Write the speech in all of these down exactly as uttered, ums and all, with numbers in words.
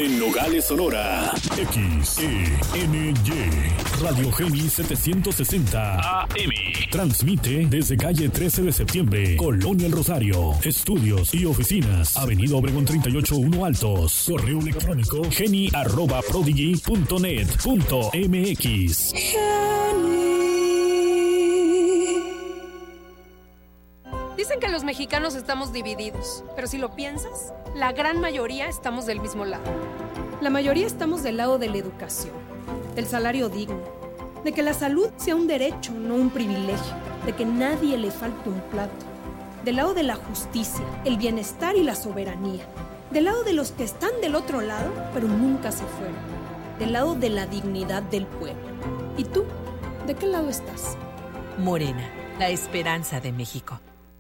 En Nogales, Sonora. X E N Y. Radio Geni setecientos sesenta A M. Transmite desde calle trece de septiembre, Colonia El Rosario. Estudios y oficinas. Avenida Obregón treinta y ocho uno Altos. Correo electrónico geni arroba prodigy punto net punto m x. Dicen que los mexicanos estamos divididos, pero si lo piensas, la gran mayoría estamos del mismo lado. La mayoría estamos del lado de la educación, del salario digno, de que la salud sea un derecho, no un privilegio, de que nadie le falte un plato, del lado de la justicia, el bienestar y la soberanía, del lado de los que están del otro lado, pero nunca se fueron, del lado de la dignidad del pueblo. ¿Y tú? ¿De qué lado estás? Morena, la esperanza de México.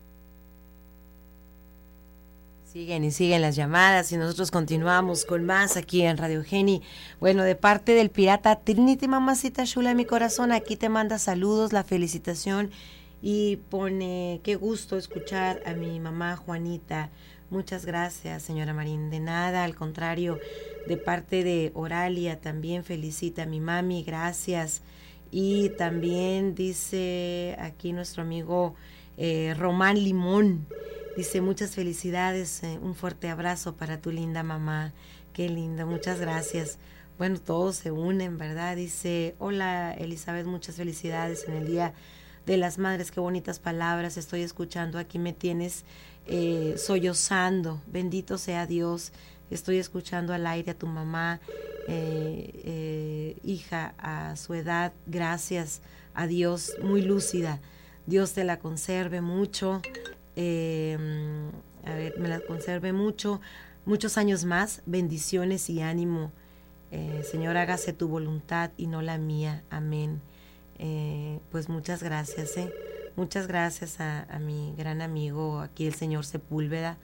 Siguen y siguen las llamadas y nosotros continuamos con más aquí en Radio Geni. Bueno, de parte del pirata Trinity, mamacita chula de mi corazón, aquí te manda saludos, la felicitación y pone, qué gusto escuchar a mi mamá Juanita. Muchas gracias, señora Marín. De nada, al contrario, de parte de Oralia también felicita a mi mami, gracias. Y también dice aquí nuestro amigo eh, Román Limón. Dice, muchas felicidades, eh, un fuerte abrazo para tu linda mamá. Qué linda, muchas gracias. Bueno, todos se unen, ¿verdad? Dice, hola Elizabeth, muchas felicidades en el Día de las Madres. Qué bonitas palabras estoy escuchando. Aquí me tienes eh, sollozando. Bendito sea Dios. Estoy escuchando al aire a tu mamá, eh, eh, hija, a su edad. Gracias a Dios, muy lúcida. Dios te la conserve mucho. Eh, a ver, me la conserve mucho, muchos años más, bendiciones y ánimo. Eh, Señor, hágase tu voluntad y no la mía, amén. Eh, pues muchas gracias, eh. muchas gracias a, a mi gran amigo aquí, el señor Sepúlveda,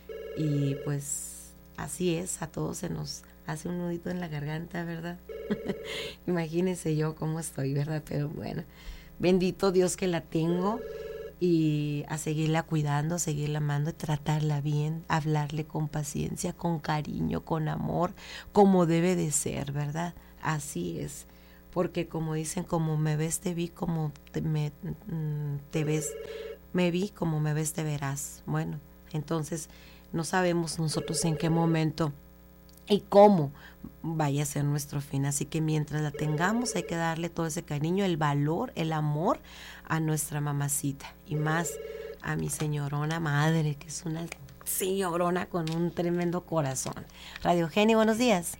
y pues así es, a todos se nos hace un nudito en la garganta, ¿verdad? Imagínense yo cómo estoy, ¿verdad? Pero bueno, bendito Dios que la tengo. Y a seguirla cuidando, seguirla amando, tratarla bien, hablarle con paciencia, con cariño, con amor, como debe de ser, ¿verdad? Así es, porque como dicen, como me ves te vi, como te, me, te ves, me vi, como me ves te verás. Bueno, entonces no sabemos nosotros en qué momento y cómo vaya a ser nuestro fin, así que mientras la tengamos hay que darle todo ese cariño, el valor, el amor a nuestra mamacita y más a mi señorona madre, que es una señorona con un tremendo corazón. Radio Geni, buenos días.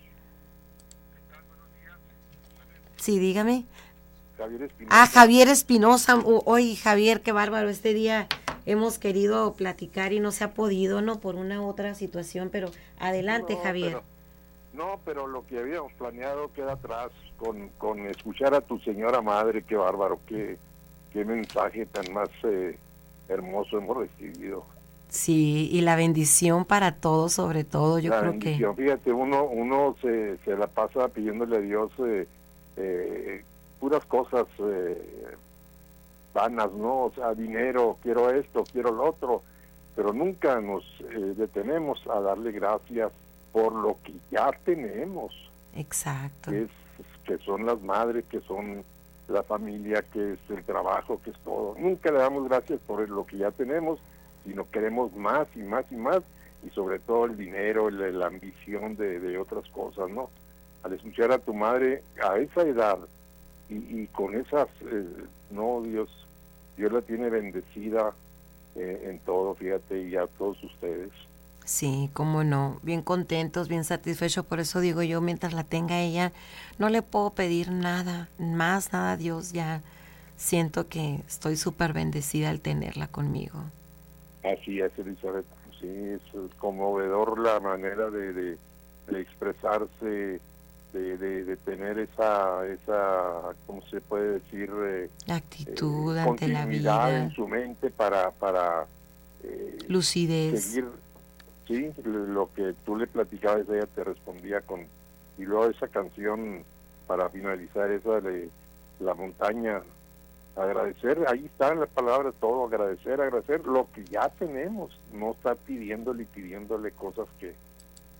Sí, dígame. Javier Espinosa. Ah, Javier Espinosa. Hoy, Javier, qué bárbaro, este día hemos querido platicar y no se ha podido, ¿no? Por una u otra situación, pero adelante, no, Javier. Pero... No, pero lo que habíamos planeado queda atrás con, con escuchar a tu señora madre, qué bárbaro, qué, qué mensaje tan más eh, hermoso hemos recibido. Sí, y la bendición para todos, sobre todo, yo la creo bendición. que... Fíjate, uno uno se, se la pasa pidiéndole a Dios eh, eh, puras cosas eh, vanas, ¿no? O sea, dinero, quiero esto, quiero lo otro, pero nunca nos eh, detenemos a darle gracias por lo que ya tenemos. Exacto. Que, es, que son las madres, que son la familia, que es el trabajo, que es todo. Nunca le damos gracias por lo que ya tenemos, sino queremos más y más y más, y sobre todo el dinero, la, la ambición de, de otras cosas, ¿no? Al escuchar a tu madre a esa edad, y, y con esas, eh, no, Dios, Dios la tiene bendecida eh, en todo, fíjate, y a todos ustedes. Sí, cómo no, bien contentos, bien satisfechos, por eso digo yo, mientras la tenga ella, no le puedo pedir nada, más nada a Dios, ya siento que estoy súper bendecida al tenerla conmigo. Así es, Elizabeth, sí, es conmovedor la manera de, de, de expresarse, de, de, de tener esa, esa, ¿cómo se puede decir? Eh, la actitud eh, ante la vida. En su mente para, para eh, lucidez. Seguir. Sí, lo que tú le platicabas, ella te respondía con... Y luego esa canción, para finalizar, esa de La Montaña, agradecer, ahí están las palabras, todo, agradecer, agradecer lo que ya tenemos, no estar pidiéndole y pidiéndole cosas que,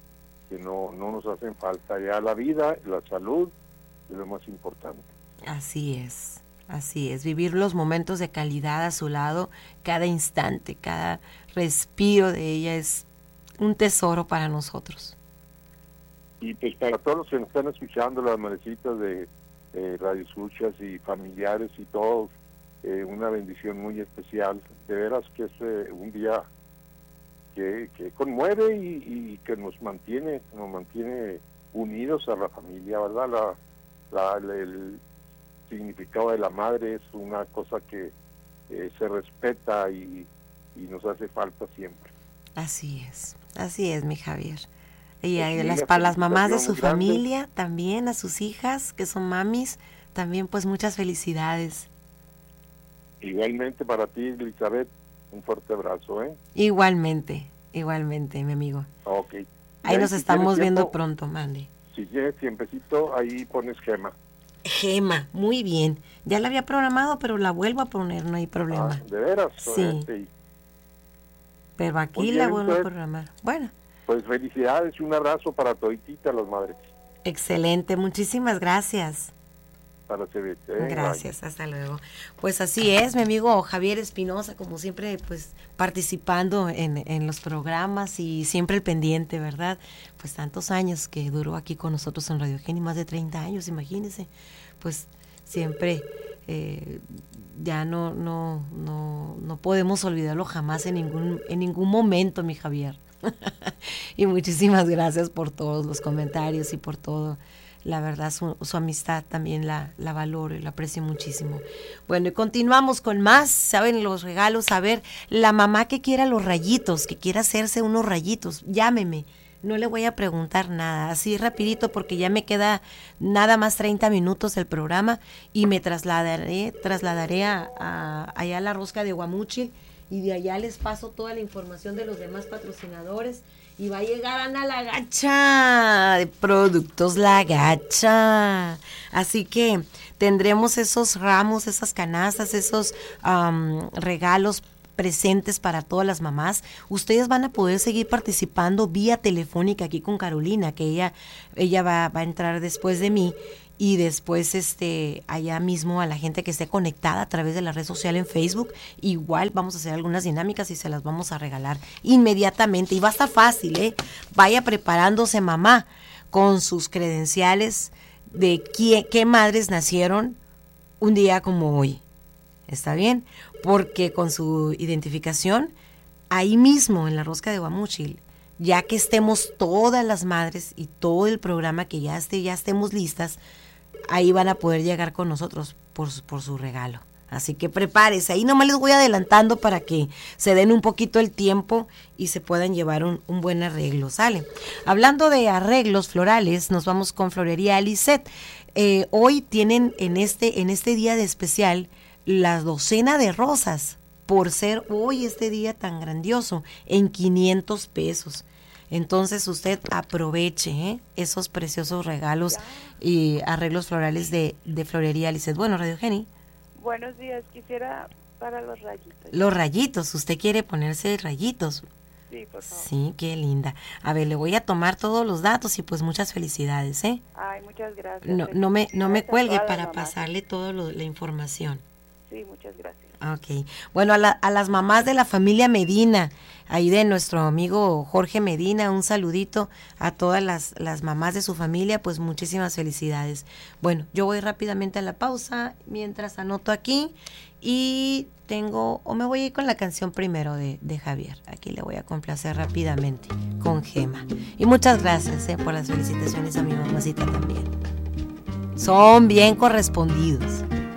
que no, no nos hacen falta. Ya la vida, la salud es lo más importante. Así es, así es, vivir los momentos de calidad a su lado, cada instante, cada respiro de ella es un tesoro para nosotros. Y pues para todos los que nos están escuchando, las madrecitas de eh, radioescuchas y familiares y todos, eh, una bendición muy especial. De veras que es eh, un día que, que conmueve y, y que nos mantiene, nos mantiene unidos a la familia, ¿verdad? La, la, la, el significado de la madre es una cosa que eh, se respeta y, y nos hace falta siempre. Así es, así es, mi Javier. Y Pues sí, las, la para las mamás de su felicitación muy grande. familia, también a sus hijas, que son mamis, también pues muchas felicidades. Igualmente para ti, Elizabeth, un fuerte abrazo, ¿eh? Igualmente, igualmente, mi amigo. Ok. Ahí Y nos si estamos tienes viendo tiempo, pronto, mande. Si tienes tiempecito, ahí pones Gema. Gema, muy bien. Ya la había programado, pero la vuelvo a poner, no hay problema. Ah, ¿de veras? Sí. Eh, sí. Pero aquí Muy la bien, vuelvo a pues. programar. Bueno, Pues felicidades y un abrazo para todititas las madres. excelente, muchísimas gracias. Para servirte. ¿eh? Gracias, hasta luego. Pues así es, mi amigo Javier Espinosa, como siempre, pues participando en, en los programas y siempre el pendiente, ¿verdad? Pues tantos años que duró aquí con nosotros en Radio Geni, más de treinta años, imagínense. Pues siempre eh, ya no, no, no, no podemos olvidarlo jamás en ningún, en ningún momento, mi Javier. Y muchísimas gracias por todos los comentarios y por todo. La verdad, su, su amistad también la, la valoro y la aprecio muchísimo. Bueno, y continuamos con más, ¿saben? Los regalos. A ver, la mamá que quiera los rayitos, que quiera hacerse unos rayitos, llámeme. No le voy a preguntar nada, así rapidito, porque ya me queda nada más treinta minutos del programa y me trasladaré, trasladaré a, a, allá a la Rosca de Guamúchil y de allá les paso toda la información de los demás patrocinadores. Y va a llegar Ana La Gacha, de Productos La Gacha. Así que tendremos esos ramos, esas canastas, esos um, regalos presentes para todas las mamás. Ustedes van a poder seguir participando vía telefónica aquí con Carolina, que ella, ella va, va a entrar después de mí. Y después este allá mismo a la gente que esté conectada a través de la red social en Facebook, igual vamos a hacer algunas dinámicas y se las vamos a regalar inmediatamente. Y va a estar fácil, ¿eh? Vaya preparándose mamá con sus credenciales de qué, qué madres nacieron un día como hoy. ¿Está bien? Porque con su identificación, ahí mismo en la Rosca de Guamúchil, ya que estemos todas las madres y todo el programa que ya esté, ya estemos listas, ahí van a poder llegar con nosotros por, por su regalo. Así que prepárese, ahí nomás les voy adelantando para que se den un poquito el tiempo y se puedan llevar un, un buen arreglo, ¿sale? Hablando de arreglos florales, nos vamos con Florería Lisset. Eh, hoy tienen en este, en este día de especial la docena de rosas, por ser hoy este día tan grandioso, en quinientos pesos. Entonces usted aproveche ¿eh? esos preciosos regalos y arreglos florales de, de Florería Lisset. Bueno, Radio Geni. Buenos días, quisiera para los rayitos. Los rayitos, ¿usted quiere ponerse rayitos? Sí, por favor. Sí, qué linda. A ver, le voy a tomar todos los datos y pues muchas felicidades, ¿eh? Ay, muchas gracias. No, no me, no me Gracias a cuelgue todas las para mamás. pasarle toda la información. Sí, muchas gracias. Ok. Bueno, a, la, a las mamás de la familia Medina, ahí de nuestro amigo Jorge Medina, un saludito a todas las, las mamás de su familia, pues muchísimas felicidades. Bueno, yo voy rápidamente a la pausa mientras anoto aquí y tengo, o me voy a ir con la canción primero de, de Javier. Aquí le voy a complacer rápidamente con Gema. Y muchas gracias eh, por las felicitaciones a mi mamacita también. Son bien correspondidos.